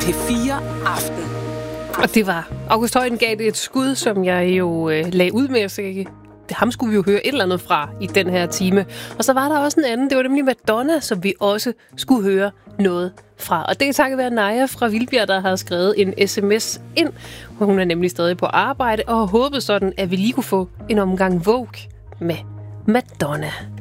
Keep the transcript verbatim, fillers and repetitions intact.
P fire Aften. Og det var August Højen gav det et skud, som jeg jo øh, lagde ud med, så jeg, ham skulle vi jo høre et eller andet fra i den her time. Og så var der også en anden, det var nemlig Madonna, som vi også skulle høre noget fra. Og det er takket være Naja fra Vildbjerg, der har skrevet en sms ind. Hun er nemlig stadig på arbejde og håbede sådan, at vi lige kunne få en omgang Vogue med Madonna.